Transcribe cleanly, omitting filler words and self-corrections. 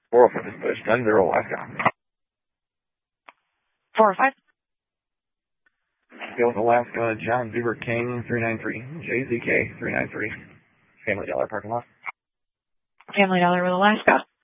405 is pushed. 10-0 Alaska. 405. Go with Alaska, John Zebra King 393. JZK 393. Family Dollar parking lot. Family Dollar with Alaska.